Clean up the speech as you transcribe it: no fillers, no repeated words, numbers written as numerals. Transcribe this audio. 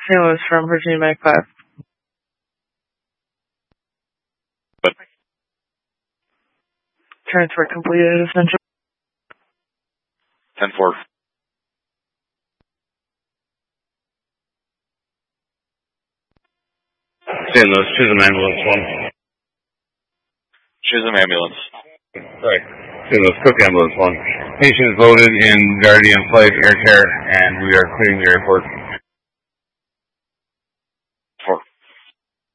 St. Louis from Virginia Mag 5. Transfer completed, essentially. 10-4. St. Louis, Chisholm Ambulance 1. Chisholm Ambulance. Sorry. St. Louis, Cook Ambulance 1. Patient is loaded in Guardian Flight Air Care, and we are clearing the airport.